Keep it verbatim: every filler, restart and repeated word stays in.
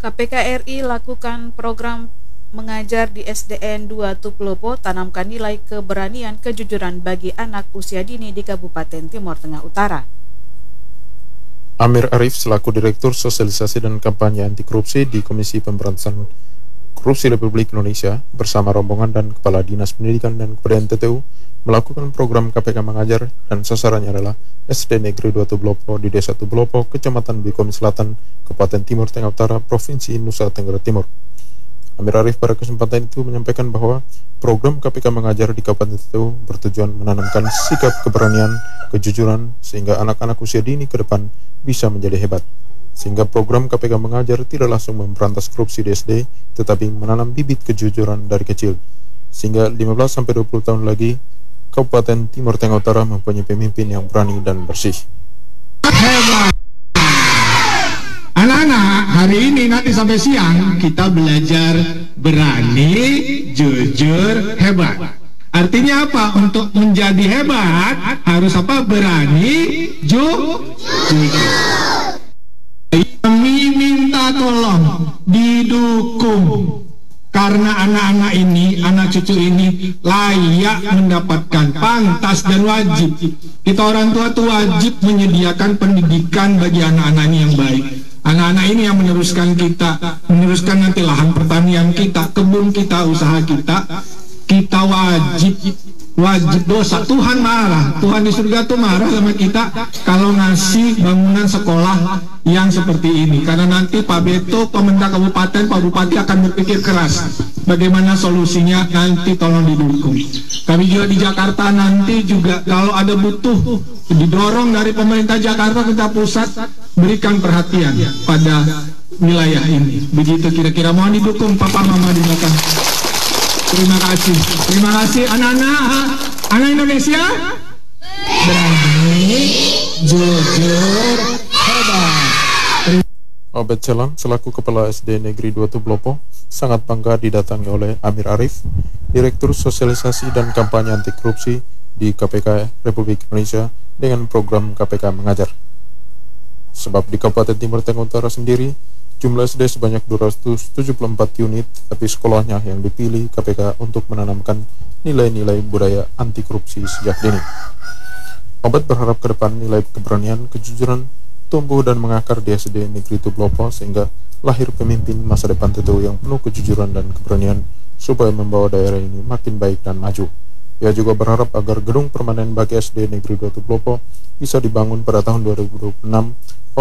K P K R I lakukan program mengajar di S D N dua Tuplopo, tanamkan nilai keberanian kejujuran bagi anak usia dini di Kabupaten Timur Tengah Utara. Amir Arif selaku Direktur Sosialisasi dan Kampanye Anti Korupsi di Komisi Pemberantasan Korupsi Republik Indonesia bersama rombongan dan Kepala Dinas Pendidikan dan Kebudayaan T T U melakukan program K P K Mengajar dan sasarannya adalah S D Negeri dua Tuplopo di Desa Tuplopo, Kecamatan Bikomi Selatan, Kabupaten Timur Tengah Utara, Provinsi Nusa Tenggara Timur. Amir Arif pada kesempatan itu menyampaikan bahwa program K P K Mengajar di Kabupaten T T U bertujuan menanamkan sikap keberanian, kejujuran sehingga anak-anak usia dini ke depan bisa menjadi hebat. Sehingga program K P K Mengajar tidak langsung memberantas korupsi di S D, tetapi menanam bibit kejujuran dari kecil. Sehingga lima belas sampai dua puluh tahun lagi, Kabupaten Timur Tengah Utara mempunyai pemimpin yang berani dan bersih. Hebat. Anak-anak, hari ini nanti sampai siang kita belajar berani, jujur, hebat. Artinya apa? Untuk menjadi hebat harus apa? Berani, ju, jujur. Kami minta tolong didukung karena anak-anak ini, anak cucu ini layak mendapatkan, pantas dan wajib. Kita orang tua itu wajib menyediakan pendidikan bagi anak-anak ini yang baik. Anak-anak ini yang meneruskan kita, meneruskan nanti lahan pertanian kita, kebun kita, usaha kita. Kita wajib, wajib dosa. Tuhan marah, Tuhan di surga tuh marah sama kita kalau ngasih bangunan sekolah yang seperti ini. Karena nanti Pak Beto, pemerintah kabupaten, Pak Bupati akan berpikir keras bagaimana solusinya, nanti tolong didukung. Kami juga di Jakarta nanti juga kalau ada butuh didorong dari pemerintah Jakarta, kita pusat, berikan perhatian pada wilayah ini. Begitu kira-kira, mohon didukung Papa Mama di belakang. Terima kasih, terima kasih anak-anak, anak Indonesia. Berani, jujur, hebat. Obed Celam selaku Kepala S D Negeri dua Tuplopo sangat bangga didatangi oleh Amir Arif, Direktur Sosialisasi dan Kampanye Anti Korupsi di K P K Republik Indonesia dengan program K P K Mengajar. Sebab di Kabupaten Timur Tengah Utara sendiri, jumlah S D sebanyak dua ratus tujuh puluh empat unit, tapi sekolahnya yang dipilih K P K untuk menanamkan nilai-nilai budaya anti korupsi sejak dini. Obed berharap ke depan nilai keberanian, kejujuran tumbuh dan mengakar di S D Negeri Tuplopo sehingga lahir pemimpin masa depan T T U yang penuh kejujuran dan keberanian supaya membawa daerah ini makin baik dan maju. Ia juga berharap agar gedung permanen bagi S D Negeri dua Tuplopo bisa dibangun pada tahun dua ribu dua puluh enam